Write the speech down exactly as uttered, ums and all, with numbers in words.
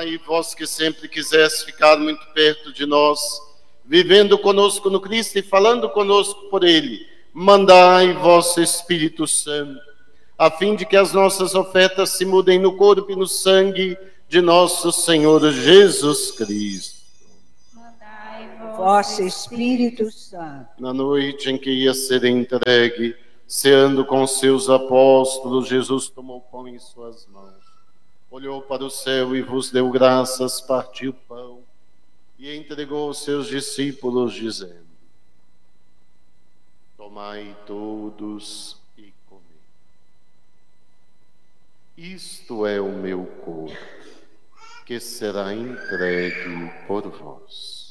Pai, vós que sempre quiseste ficar muito perto de nós, vivendo conosco no Cristo e falando conosco por Ele, mandai vosso Espírito Santo, a fim de que as nossas ofertas se mudem no corpo e no sangue de nosso Senhor Jesus Cristo. Mandai vosso Espírito Santo. Na noite em que ia ser entregue, ceando com seus apóstolos, Jesus tomou o pão em suas mãos, olhou para o céu e vos deu graças, partiu o pão e entregou aos seus discípulos, dizendo: tomai todos e comei. Isto é o meu corpo, que será entregue por vós.